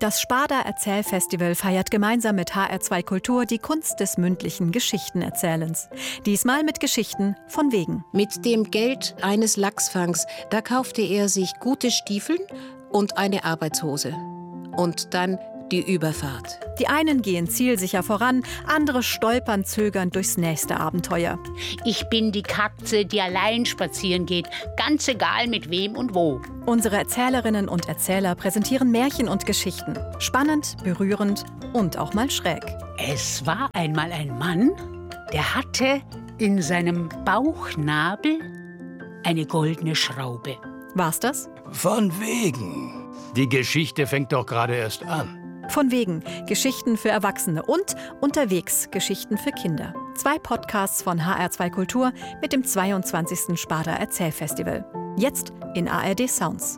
Das Sparda Erzählfestival feiert gemeinsam mit HR2 Kultur die Kunst des mündlichen Geschichtenerzählens. Diesmal mit Geschichten von Wegen. Mit dem Geld eines Lachsfangs, da kaufte er sich gute Stiefeln und eine Arbeitshose. Und dann die Überfahrt. Die einen gehen zielsicher voran, andere stolpern zögernd durchs nächste Abenteuer. Ich bin die Katze, die allein spazieren geht, ganz egal mit wem und wo. Unsere Erzählerinnen und Erzähler präsentieren Märchen und Geschichten. Spannend, berührend und auch mal schräg. Es war einmal ein Mann, der hatte in seinem Bauchnabel eine goldene Schraube. War's das? Von wegen. Die Geschichte fängt doch gerade erst an. Von wegen Geschichten für Erwachsene und unterwegs Geschichten für Kinder. 2 Podcasts von HR2 Kultur mit dem 22. Sparda Erzählfestival. Jetzt in ARD Sounds.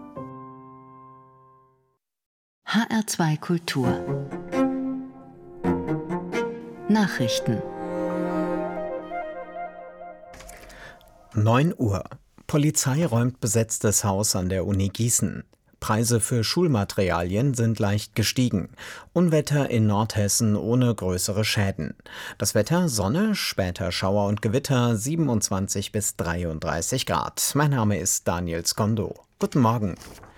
HR2 Kultur. Nachrichten. 9 Uhr. Polizei räumt besetztes Haus an der Uni Gießen. Preise für Schulmaterialien sind leicht gestiegen. Unwetter in Nordhessen ohne größere Schäden. Das Wetter: Sonne, später Schauer und Gewitter, 27 bis 33 Grad. Mein Name ist Daniel Skondo. Guten Morgen.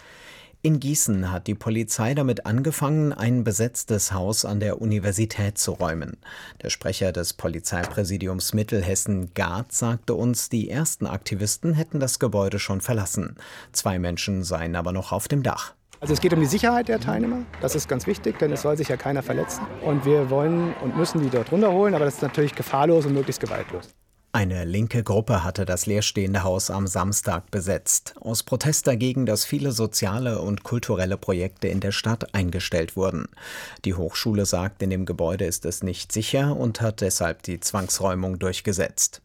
In Gießen hat die Polizei damit angefangen, ein besetztes Haus an der Universität zu räumen. Der Sprecher des Polizeipräsidiums Mittelhessen, Gard, sagte uns, die ersten Aktivisten hätten das Gebäude schon verlassen. 2 Menschen seien aber noch auf dem Dach. Also es geht um die Sicherheit der Teilnehmer, das ist ganz wichtig, denn es soll sich ja keiner verletzen. Und wir wollen und müssen die dort runterholen, aber das ist natürlich gefahrlos und möglichst gewaltlos. Eine linke Gruppe hatte das leerstehende Haus am Samstag besetzt, aus Protest dagegen, dass viele soziale und kulturelle Projekte in der Stadt eingestellt wurden. Die Hochschule sagt, in dem Gebäude ist es nicht sicher und hat deshalb die Zwangsräumung durchgesetzt.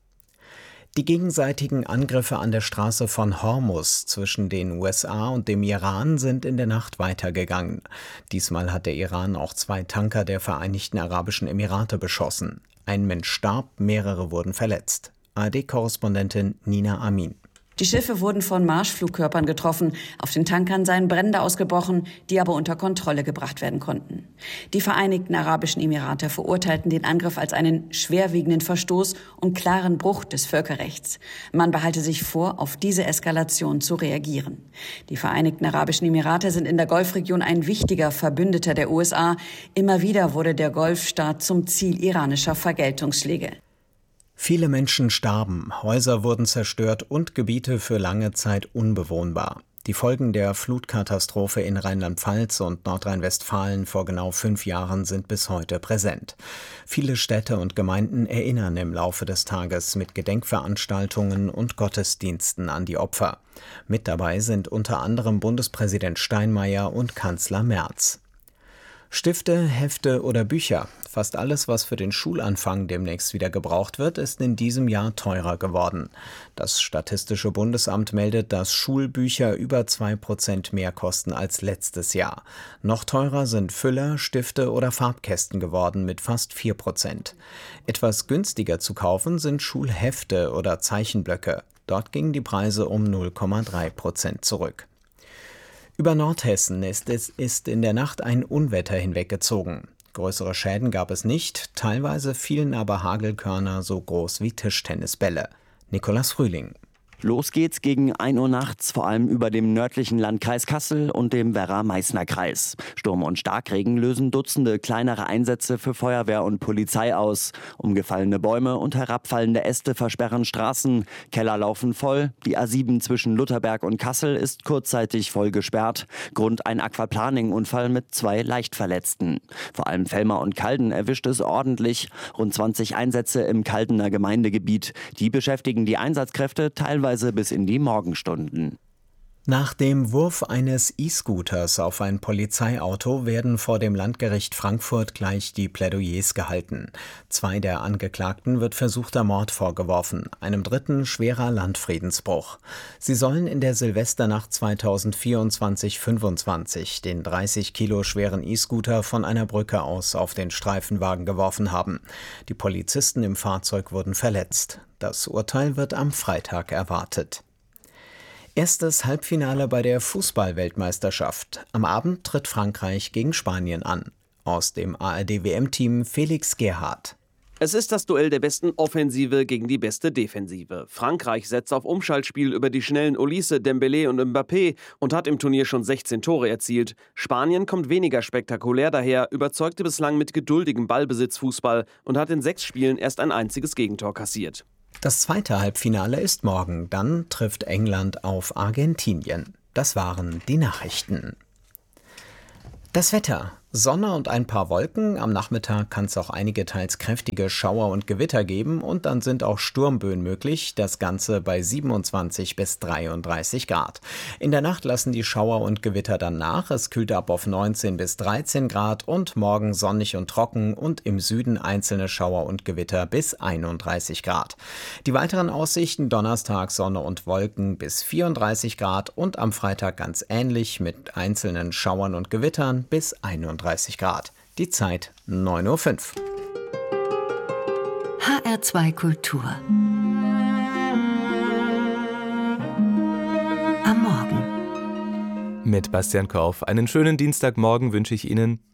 Die gegenseitigen Angriffe an der Straße von Hormuz zwischen den USA und dem Iran sind in der Nacht weitergegangen. Diesmal hat der Iran auch 2 Tanker der Vereinigten Arabischen Emirate beschossen. Ein Mensch starb, mehrere wurden verletzt. ARD-Korrespondentin Nina Amin. Die Schiffe wurden von Marschflugkörpern getroffen. Auf den Tankern seien Brände ausgebrochen, die aber unter Kontrolle gebracht werden konnten. Die Vereinigten Arabischen Emirate verurteilten den Angriff als einen schwerwiegenden Verstoß und klaren Bruch des Völkerrechts. Man behalte sich vor, auf diese Eskalation zu reagieren. Die Vereinigten Arabischen Emirate sind in der Golfregion ein wichtiger Verbündeter der USA. Immer wieder wurde der Golfstaat zum Ziel iranischer Vergeltungsschläge. Viele Menschen starben, Häuser wurden zerstört und Gebiete für lange Zeit unbewohnbar. Die Folgen der Flutkatastrophe in Rheinland-Pfalz und Nordrhein-Westfalen vor genau 5 Jahren sind bis heute präsent. Viele Städte und Gemeinden erinnern im Laufe des Tages mit Gedenkveranstaltungen und Gottesdiensten an die Opfer. Mit dabei sind unter anderem Bundespräsident Steinmeier und Kanzler Merz. Stifte, Hefte oder Bücher. Fast alles, was für den Schulanfang demnächst wieder gebraucht wird, ist in diesem Jahr teurer geworden. Das Statistische Bundesamt meldet, dass Schulbücher über 2% mehr kosten als letztes Jahr. Noch teurer sind Füller, Stifte oder Farbkästen geworden mit fast 4%. Etwas günstiger zu kaufen sind Schulhefte oder Zeichenblöcke. Dort gingen die Preise um 0,3% zurück. Über Nordhessen ist in der Nacht ein Unwetter hinweggezogen. Größere Schäden gab es nicht, teilweise fielen aber Hagelkörner so groß wie Tischtennisbälle. Nikolaus Frühling. Los geht's gegen 1 Uhr nachts, vor allem über dem nördlichen Landkreis Kassel und dem Werra-Meißner-Kreis. Sturm und Starkregen lösen Dutzende kleinere Einsätze für Feuerwehr und Polizei aus. Umgefallene Bäume und herabfallende Äste versperren Straßen. Keller laufen voll. Die A7 zwischen Lutherberg und Kassel ist kurzzeitig voll gesperrt. Grund: ein Aquaplaning-Unfall mit 2 Leichtverletzten. Vor allem Velmer und Calden erwischt es ordentlich. Rund 20 Einsätze im Caldener Gemeindegebiet. Die beschäftigen die Einsatzkräfte teilweise bis in die Morgenstunden. Nach dem Wurf eines E-Scooters auf ein Polizeiauto werden vor dem Landgericht Frankfurt gleich die Plädoyers gehalten. 2 der Angeklagten wird versuchter Mord vorgeworfen, einem dritten schwerer Landfriedensbruch. Sie sollen in der Silvesternacht 2024/25 den 30 Kilo schweren E-Scooter von einer Brücke aus auf den Streifenwagen geworfen haben. Die Polizisten im Fahrzeug wurden verletzt. Das Urteil wird am Freitag erwartet. Erstes Halbfinale bei der Fußball-Weltmeisterschaft. Am Abend tritt Frankreich gegen Spanien an. Aus dem ARD-WM-Team Felix Gerhardt. Es ist das Duell der besten Offensive gegen die beste Defensive. Frankreich setzt auf Umschaltspiel über die schnellen Olise, Dembélé und Mbappé und hat im Turnier schon 16 Tore erzielt. Spanien kommt weniger spektakulär daher, überzeugte bislang mit geduldigem Ballbesitzfußball und hat in 6 Spielen erst ein einziges Gegentor kassiert. Das zweite Halbfinale ist morgen. Dann trifft England auf Argentinien. Das waren die Nachrichten. Das Wetter. Sonne und ein paar Wolken. Am Nachmittag kann es auch einige teils kräftige Schauer und Gewitter geben und dann sind auch Sturmböen möglich. Das Ganze bei 27 bis 33 Grad. In der Nacht lassen die Schauer und Gewitter dann nach. Es kühlt ab auf 19 bis 13 Grad und morgen sonnig und trocken und im Süden einzelne Schauer und Gewitter bis 31 Grad. Die weiteren Aussichten: Donnerstag Sonne und Wolken bis 34 Grad und am Freitag ganz ähnlich mit einzelnen Schauern und Gewittern bis 31 Grad. Die Zeit 9:05 Uhr. HR2 Kultur. Am Morgen. Mit Bastian Korf einen schönen Dienstagmorgen wünsche ich Ihnen.